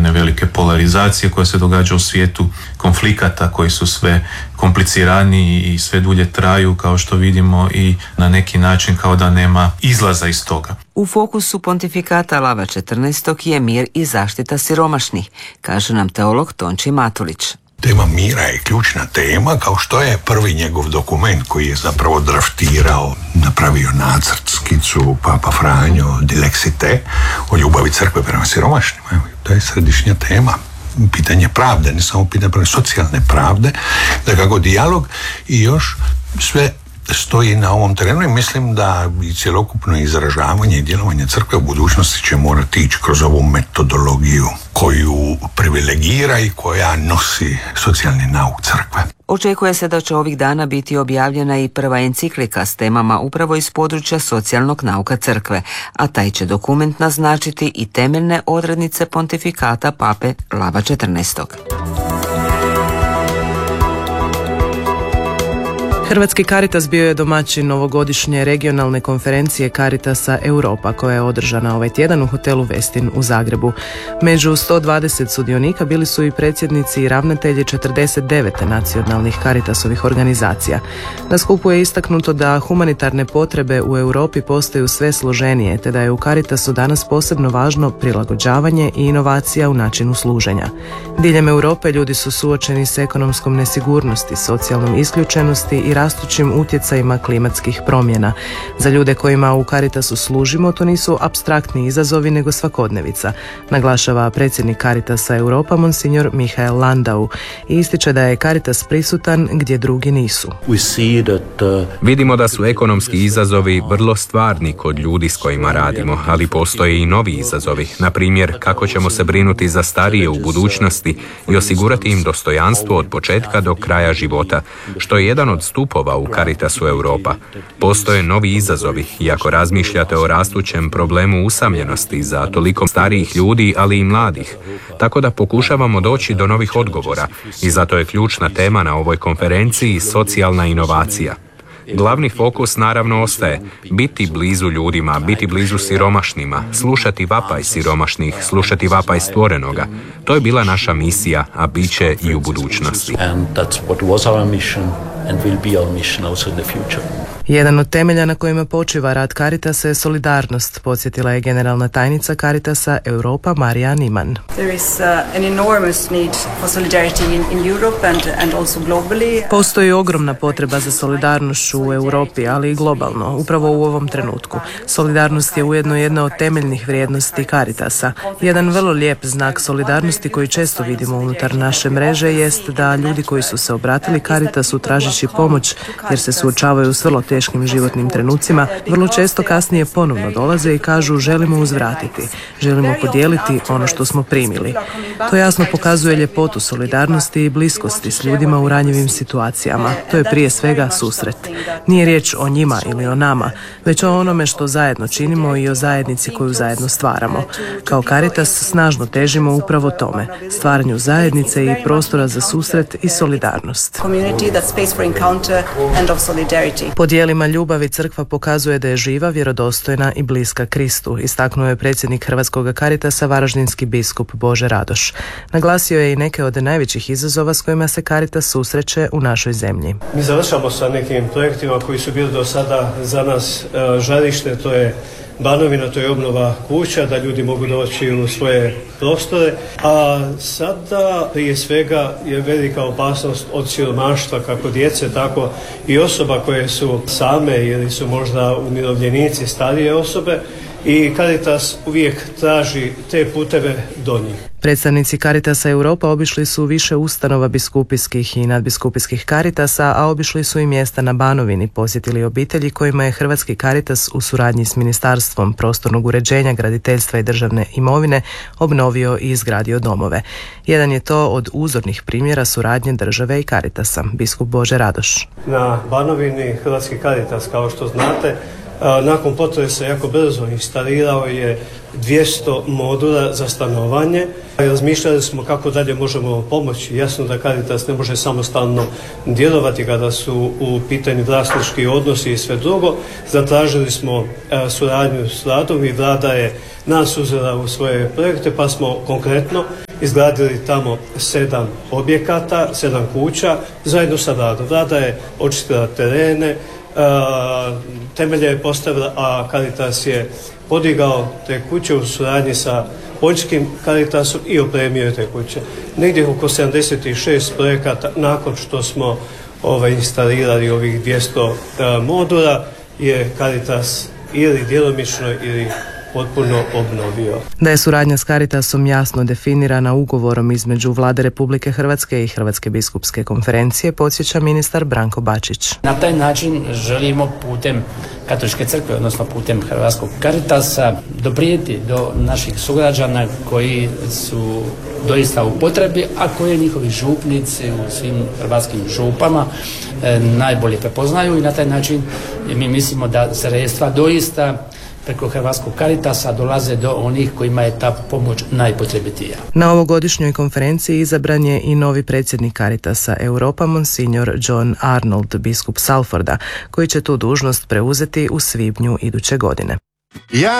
jedne velike polarizacije koja se događa u svijetu, konflikata koji su sve kompliciraniji i sve dulje traju, kao što vidimo, i na neki način kao da nema izlaza iz toga. U fokusu pontifikata Lava XIV je mir i zaštita siromašnih, kaže nam teolog Tonči Matulić. Tema mira je ključna tema, kao što je prvi njegov dokument koji je zapravo draftirao, napravio nacrt, skicu Papa Franjo Dilexite o ljubavi crkve prema siromašnima. To je središnja tema. Pitanje pravde, ne samo pitanje socijalne pravde, da kako dijalog i još sve stoji na ovom terenu i mislim da i cjelokupno izražavanje i djelovanje crkve u budućnosti će morati ići kroz ovu metodologiju koju privilegira i koja nosi socijalni nauk crkve. Očekuje se da će ovih dana biti objavljena i prva enciklika s temama upravo iz područja socijalnog nauka crkve, a taj će dokument naznačiti i temeljne odrednice pontifikata pape Lava XIV. Hrvatski Caritas bio je domaćin novogodišnje regionalne konferencije Caritasa Europa koja je održana ovaj tjedan u hotelu Westin u Zagrebu. Među 120 sudionika bili su i predsjednici i ravnatelji 49 nacionalnih Caritasovih organizacija. Na skupu je istaknuto da humanitarne potrebe u Europi postaju sve složenije, te da je u Caritasu danas posebno važno prilagođavanje i inovacija u načinu služenja. Diljem Europe ljudi su suočeni s ekonomskom nesigurnosti, socijalnom isključenosti i rastućim utjecajima klimatskih promjena. Za ljude kojima u Caritasu služimo, to nisu apstraktni izazovi nego svakodnevica, naglašava predsjednik Caritasa Europa monsignor Michael Landau i ističe da je Caritas prisutan gdje drugi nisu. Vidimo da su ekonomski izazovi vrlo stvarni kod ljudi s kojima radimo, ali postoje i novi izazovi. Na primjer, kako ćemo se brinuti za starije u budućnosti i osigurati im dostojanstvo od početka do kraja života, što je jedan od stupova u Caritasu Europa. Postoje novi izazovi i ako razmišljate o rastućem problemu usamljenosti za toliko starijih ljudi, ali i mladih. Tako da pokušavamo doći do novih odgovora i zato je ključna tema na ovoj konferenciji socijalna inovacija. Glavni fokus naravno ostaje biti blizu ljudima, biti blizu siromašnima, slušati vapaj siromašnih, slušati vapaj stvorenoga. To je bila naša misija, a bit će i u budućnosti. Jedan od temelja na kojima počiva rad Caritasa je solidarnost, podsjetila je generalna tajnica Caritasa Europa Marija Niman. Postoji ogromna potreba za solidarnošću u Europi, ali i globalno, upravo u ovom trenutku. Solidarnost je ujedno jedna od temeljnih vrijednosti Caritasa. Jedan vrlo lijep znak solidarnosti koji često vidimo unutar naše mreže jest da ljudi koji su se obratili Caritasu tražeći pomoć jer se suočavaju s vrlo teškim životnim trenucima, vrlo često kasnije ponovno dolaze i kažu želimo uzvratiti, želimo podijeliti ono što smo primili. To jasno pokazuje ljepotu solidarnosti i bliskosti s ljudima u ranjivim situacijama. To je prije svega susret. Nije riječ o njima ili o nama, već o onome što zajedno činimo i o zajednici koju zajedno stvaramo. Kao Caritas snažno težimo upravo tome, stvaranju zajednice i prostora za susret i solidarnost. Po dijelima ljubavi crkva pokazuje da je živa, vjerodostojna i bliska Kristu, istaknuo je predsjednik Hrvatskog Caritasa varaždinski biskup Bože Radoš. Naglasio je i neke od najvećih izazova s kojima se Caritas susreće u našoj zemlji. Mi završamo sa nekim projektima koji su bili do sada za nas žarište, to je Banovina, to je obnova kuća, da ljudi mogu doći u svoje prostore, a sada prije svega je velika opasnost od siromaštva, kako djece, tako i osoba koje su same ili su možda umirovljenici, starije osobe, i Caritas uvijek traži te puteve do njih. Predstavnici Caritasa Europa obišli su više ustanova biskupijskih i nadbiskupijskih Caritasa, a obišli su i mjesta na Banovini, posjetili obitelji kojima je Hrvatski Caritas u suradnji s Ministarstvom prostornog uređenja, graditeljstva i državne imovine obnovio i izgradio domove. Jedan je to od uzornih primjera suradnje države i Caritasa, biskup Bože Radoš. Na Banovini Hrvatski Caritas, kao što znate, nakon potresa jako brzo instalirao je 200 modula za stanovanje. Razmišljali smo kako dalje možemo pomoći. Jasno da Caritas ne može samostalno djelovati kada su u pitanju vlasnički odnosi i sve drugo. Zatražili smo suradnju s Vladom i Vlada je nas uzela u svoje projekte, pa smo konkretno izgradili tamo 7 objekata, 7 kuća, zajedno sa Vladom. Vlada je očistila terene, temelje je postavila, a Caritas je podigao te kuće u suradnji sa poljskim Caritasom i opremio te kuće. Negdje oko 76 projekata nakon što smo instalirali ovih 200 modula je Caritas ili djelomično ili potpuno obnovio. Da je suradnja s Caritasom jasno definirana ugovorom između Vlade Republike Hrvatske i Hrvatske biskupske konferencije, podsjeća ministar Branko Bačić. Na taj način želimo putem Katoličke crkve, odnosno putem Hrvatskog Caritasa, doprijeti do naših sugrađana koji su doista u potrebi, a koje njihovi župnici u svim hrvatskim župama najbolje prepoznaju i na taj način mi mislimo da sredstva doista preko Hrvatskog Caritasa dolaze do onih kojima je ta pomoć najpotrebitija. Na ovogodišnjoj konferenciji izabran je i novi predsjednik Caritasa Europa, monsignor John Arnold, biskup Salforda, koji će tu dužnost preuzeti u svibnju iduće godine.